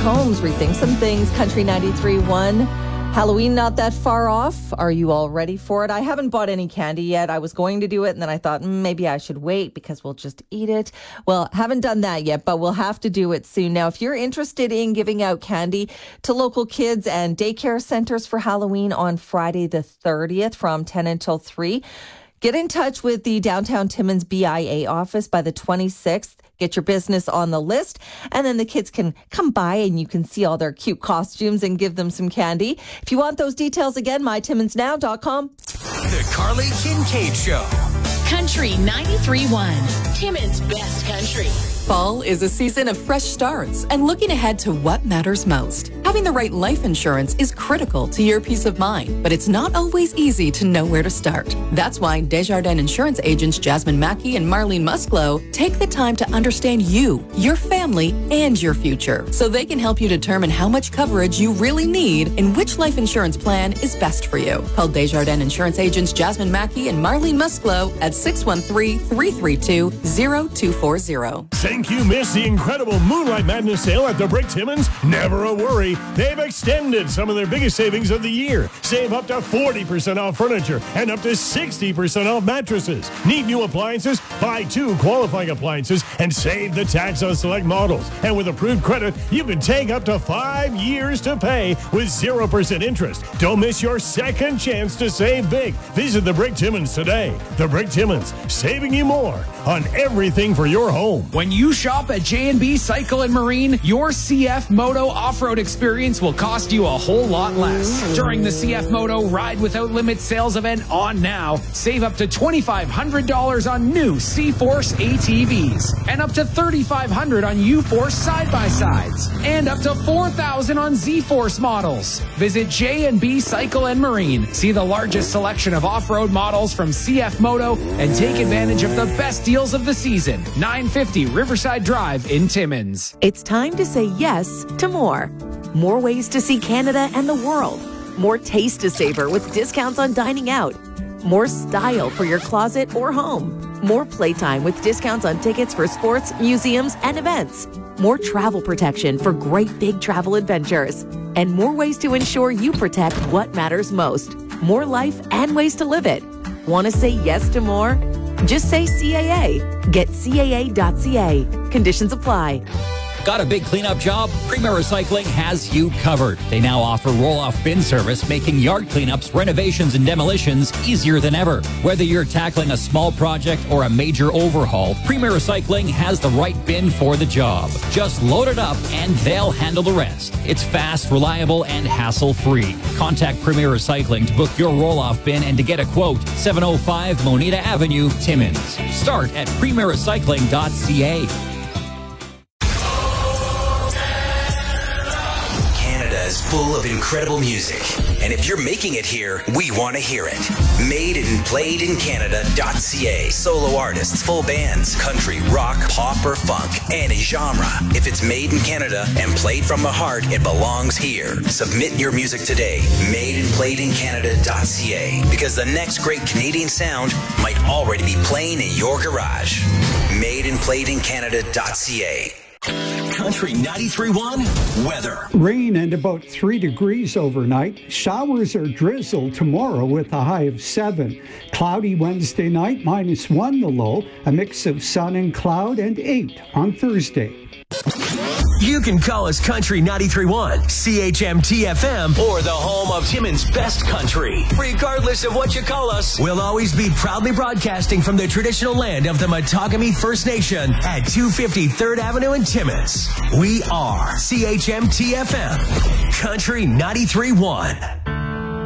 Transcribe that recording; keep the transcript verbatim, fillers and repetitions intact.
homes, rethink some things. Country ninety-three point one. Halloween not that far off. Are you all ready for it? I haven't bought any candy yet. I was going to do it, and then I thought mm, maybe I should wait because we'll just eat it. Well, haven't done that yet, but we'll have to do it soon. Now, if you're interested in giving out candy to local kids and daycare centers for Halloween on Friday the thirtieth from ten until three, get in touch with the Downtown Timmins B I A office by the twenty-sixth. Get your business on the list, and then the kids can come by and you can see all their cute costumes and give them some candy. If you want those details, again, my timmins now dot com. The Carly Kincaid Show. Country ninety-three point one. Timmins' best country. Fall is a season of fresh starts and looking ahead to what matters most. Having the right life insurance is critical to your peace of mind, but it's not always easy to know where to start. That's why Desjardins Insurance agents Jasmine Mackey and Marlene Musclo take the time to understand you, your family, and your future, so they can help you determine how much coverage you really need and which life insurance plan is best for you. Call Desjardins Insurance agents Jasmine Mackey and Marlene Musclo at six one three, three three two, zero two four zero. Think you missed the incredible Moonlight Madness sale at the Brick Timmins? Never a worry. They've extended some of their biggest savings of the year. Save up to forty percent off furniture and up to sixty percent off mattresses. Need new appliances? Buy two qualifying appliances and save the tax on select models. And with approved credit, you can take up to five years to pay with zero percent interest. Don't miss your second chance to save big. Visit the Brick Timmins today. The Brick Timmins, saving you more on everything for your home. When you shop at J and B Cycle and Marine, your C F Moto off-road experience will cost you a whole lot less. During the C F Moto Ride Without Limits sales event on now, save up to twenty-five hundred dollars on new C-Force A T Vs and up to thirty-five hundred dollars on U-Force side-by-sides and up to four thousand dollars on Z-Force models. Visit J and B Cycle and Marine. See the largest selection of off-road models from C F Moto and take advantage of the best deals of the season. nine fifty Riverside Drive in Timmins. It's time to say yes to more. More ways to see Canada and the world. More taste to savor with discounts on dining out. More style for your closet or home. More playtime with discounts on tickets for sports, museums, and events. More travel protection for great big travel adventures. And more ways to ensure you protect what matters most. More life and ways to live it. Want to say yes to more? Just say C A A. Get C A A dot C A. Conditions apply. Got a big cleanup job? Premier Recycling has you covered. They now offer roll-off bin service, making yard cleanups, renovations, and demolitions easier than ever. Whether you're tackling a small project or a major overhaul, Premier Recycling has the right bin for the job. Just load it up and they'll handle the rest. It's fast, reliable, and hassle-free. Contact Premier Recycling to book your roll-off bin and to get a quote. seven oh five Moneta Avenue, Timmins. Start at premier recycling dot c a. Full of incredible music. And if you're making it here, we want to hear it. Made and played in Canada dot c a. Solo artists, full bands, country, rock, pop, or funk, any genre. If it's made in Canada and played from the heart, it belongs here. Submit your music today. Made and played in Canada dot c a. Because the next great Canadian sound might already be playing in your garage. Made and played in Canada dot c a. Country ninety-three point one weather. Rain and about three degrees overnight. Showers or drizzle tomorrow with a high of seven. Cloudy Wednesday night, minus one the low. A mix of sun and cloud, and eight on Thursday. You can call us Country ninety-three point one, C H M T F M, or the home of Timmins' best country. Regardless of what you call us, we'll always be proudly broadcasting from the traditional land of the Matagami First Nation at two fifty third Avenue in Timmins. We are C H M T F M, Country ninety-three point one.